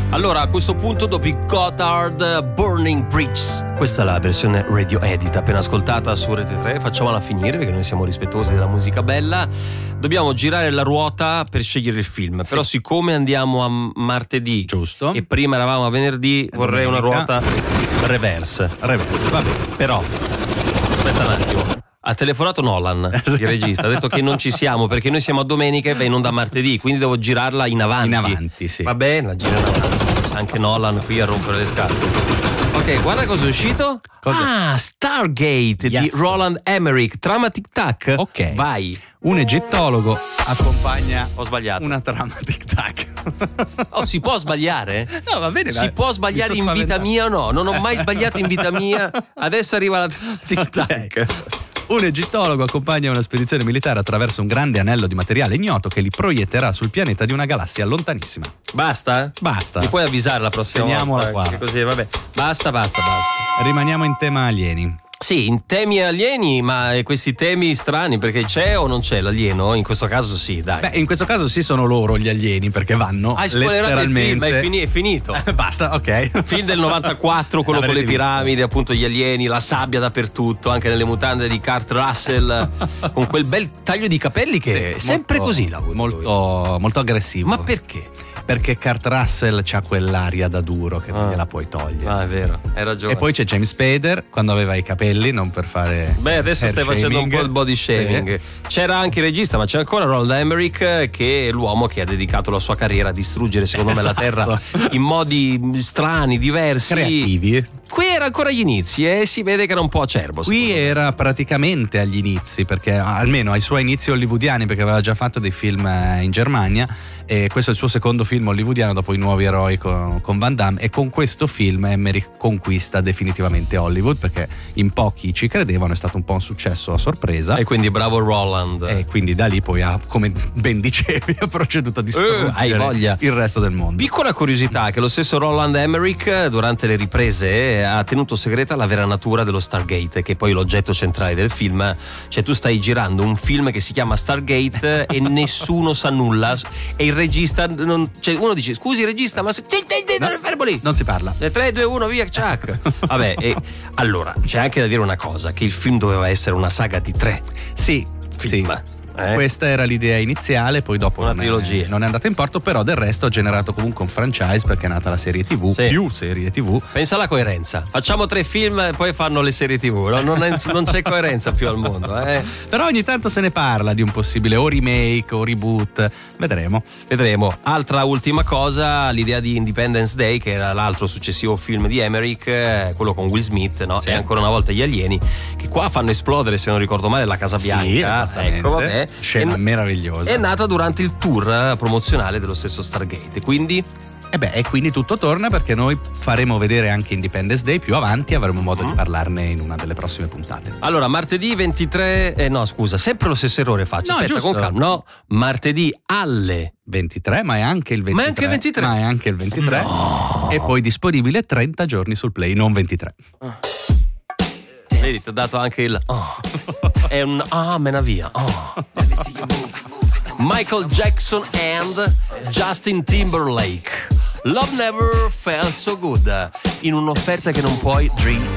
Allora, a questo punto, dopo i Gotthard Burning Bridges, questa è la versione radio edit appena ascoltata su Rete 3. Facciamola finire perché noi siamo rispettosi della musica bella. Dobbiamo girare la ruota per scegliere il film. Però siccome andiamo a martedì, giusto, e prima eravamo a venerdì, vorrei una ruota reverse. Va bene. Però aspetta un attimo. Ha telefonato Nolan, il regista, ha detto che non ci siamo perché noi siamo a domenica e va in onda martedì, quindi devo girarla in avanti. In avanti, sì. Va bene, la giro in avanti. Anche Nolan qui a rompere le scatole. Ok, guarda cosa è uscito. Cosa? Stargate di Roland Emmerich, trama tic tac. Ok. Vai. Un egittologo accompagna Ho sbagliato. una trama tic tac. Oh, si può sbagliare? No, va bene. Si può sbagliare in vita mia o no? Non ho mai sbagliato in vita mia. Adesso arriva la trama tic tac. Un egittologo accompagna una spedizione militare attraverso un grande anello di materiale ignoto che li proietterà sul pianeta di una galassia lontanissima. Basta? Basta. Mi puoi avvisare la prossima Teniamola volta? qua. Così, vabbè. Basta. Rimaniamo in tema alieni. Sì, in temi alieni, ma questi temi strani, perché c'è o non c'è l'alieno? In questo caso sì, dai. Beh, in questo caso sì, sono loro gli alieni, perché vanno Hai spoilerato il film, letteralmente. è finito. Basta, ok. Film del 94, quello con le L'avrete piramidi, appunto gli alieni, la sabbia dappertutto, anche nelle mutande di Kurt Russell, con quel bel taglio di capelli che è sempre molto, così l'ha avuto lui. molto aggressivo. Ma perché? Perché Kurt Russell c'ha quell'aria da duro che non gliela puoi togliere. Ah, è vero, hai ragione. E poi c'è James Spader quando aveva i capelli, non per fare. Beh, adesso hair stai facendo un po' il body shaming. C'era anche il regista, ma c'è ancora Roland Emmerich, che è l'uomo che ha dedicato la sua carriera a distruggere, secondo me, la Terra in modi strani, diversi, creativi. Qui era ancora agli inizi e si vede che era un po' acerbo. Qui era praticamente agli inizi, perché almeno ai suoi inizi hollywoodiani, perché aveva già fatto dei film in Germania, e questo è il suo secondo film hollywoodiano dopo I Nuovi Eroi con Van Damme, e con questo film Emmerich conquista definitivamente Hollywood, perché in pochi ci credevano, è stato un po' un successo a sorpresa. E quindi bravo Roland. E quindi da lì poi come ben dicevi, ha proceduto a distruggere hai voglia. il resto del mondo. Piccola curiosità, che lo stesso Roland Emmerich durante le riprese ha tenuto segreta la vera natura dello Stargate, che è poi l'oggetto centrale del film. Cioè tu stai girando un film che si chiama Stargate e nessuno sa nulla, e il regista cioè uno dice scusi regista, ma fermo lì, non si parla. 3, 2, 1 via, ciac. Vabbè, e allora c'è anche da dire una cosa, che il film doveva essere una saga di 3 film. Sì. Questa era l'idea iniziale, poi dopo una trilogia. Non è andata in porto, però del resto ha generato comunque un franchise, perché è nata la serie TV, più serie TV. Pensa alla coerenza, facciamo 3 film e poi fanno le serie TV, no? non c'è coerenza più al mondo. Però ogni tanto se ne parla di un possibile o remake o reboot, vedremo. Altra ultima cosa, l'idea di Independence Day, che era l'altro successivo film di Emmerich, quello con Will Smith, no? Sì. E ancora una volta gli alieni, che qua fanno esplodere, se non ricordo male, la Casa Bianca. Sì, ecco, vabbè. Scena meravigliosa. È nata durante il tour promozionale dello stesso Stargate, quindi e quindi tutto torna, perché noi faremo vedere anche Independence Day più avanti, avremo modo di parlarne in una delle prossime puntate. allora martedì 23 no scusa, sempre lo stesso errore faccio, No, aspetta, giusto. con calma. No, martedì alle 23, ma è anche il 23. Ma è anche il 23? No. E poi disponibile 30 giorni sul Play, non 23. Vedi, ti ho dato anche il è un mena via. Michael Jackson and Justin Timberlake, Love Never Felt So Good, in un'offerta che non puoi dream